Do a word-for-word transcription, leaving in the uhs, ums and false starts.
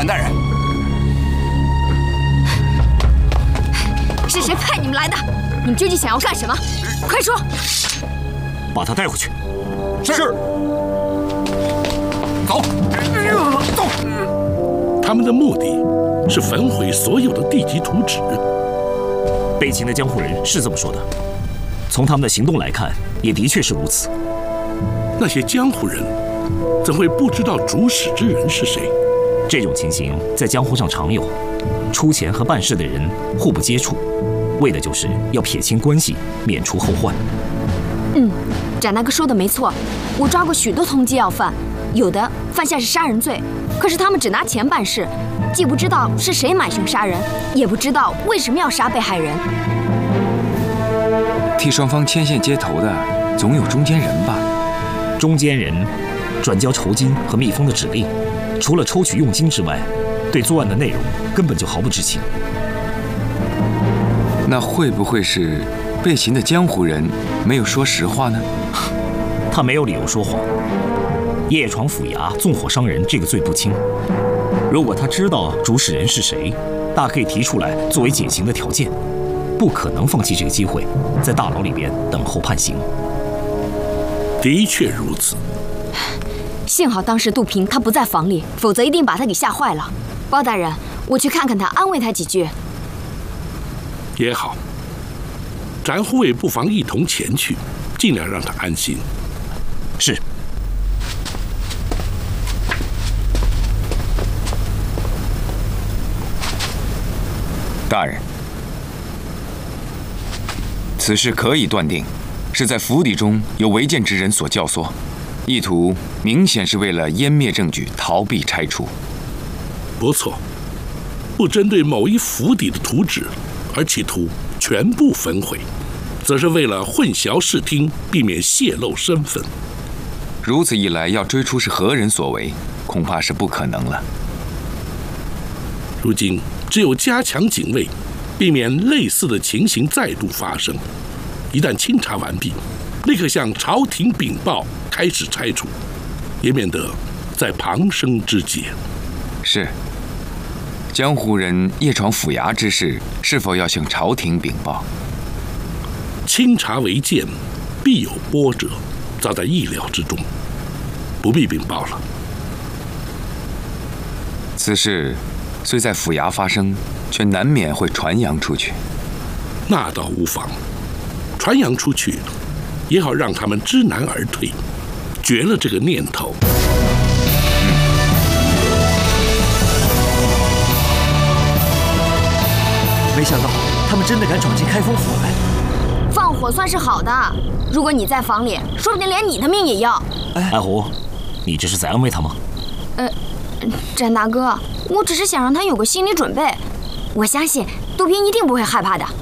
阮大人， 是谁派你们来的？你们究竟想要干什么？快说！ 把他带回去。 是。走，走。 他们的目的是焚毁所有的地级图纸。 被擒的江湖人是这么说的，从他们的行动来看，也的确是如此。 那些江湖人怎会不知道主使之人是谁？ 这种情形在江湖上常有，出钱和办事的人互不接触，为的就是要撇清关系，免除后患。 嗯，展大哥说的没错，我抓过许多通缉要犯，有的犯下是杀人罪，可是他们只拿钱办事，既不知道是谁买凶杀人，也不知道为什么要杀被害人。 替双方牵线接头的，总有中间人吧？ 中间人转交酬金和密封的指令，除了抽取佣金之外，对作案的内容根本就毫不知情。 那会不会是被擒的江湖人没有说实话呢？ 他没有理由说谎。夜闯府衙纵火伤人这个罪不轻，如果他知道主使人是谁，大可以提出来作为减刑的条件，不可能放弃这个机会，在大牢里边等候判刑。 的确如此。 幸好当时杜平他不在房里，否则一定把他给吓坏了。包大人，我去看看他，安慰他几句。 也好，展护卫不妨一同前去，尽量让他安心。 是。 大人，此事可以断定，是在府邸中有违建之人所教唆，意图明显是为了湮灭证据，逃避拆除。 不错，不针对某一府邸的图纸，而企图全部焚毁，则是为了混淆视听，避免泄露身份。 如此一来，要追出是何人所为，恐怕是不可能了。 如今只有加强警卫，避免类似的情形再度发生。一旦清查完毕，立刻向朝廷禀报，开始拆除，也免得在旁生之节。 是。江湖人夜闯府衙之事，是否要向朝廷禀报？ 清查违建，必有波折，早在意料之中，不必禀报了。 此事虽在府衙发生，却难免会传扬出去。 那倒无妨，传扬出去，也好让他们知难而退，绝了这个念头。 没想到他们真的敢闯进开封府来。 放火算是好的，如果你在房里，说不定连你的命也要。 哎，安胡，你这是在安慰他吗？ 呃，展大哥，我只是想让他有个心理准备。我相信杜平一定不会害怕的。